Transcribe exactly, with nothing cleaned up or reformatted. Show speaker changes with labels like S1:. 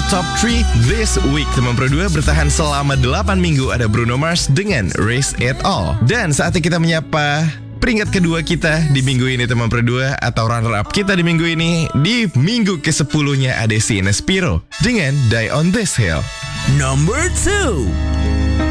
S1: Top tiga This Week. Teman Pro dua bertahan selama delapan minggu, ada Bruno Mars dengan Raise It All. Dan saatnya kita menyapa peringkat kedua kita di minggu ini, teman Pro dua, atau runner up kita di minggu ini. Di minggu kesepuluhnya ada Sienna Spiro dengan Die on This Hill.
S2: Number two.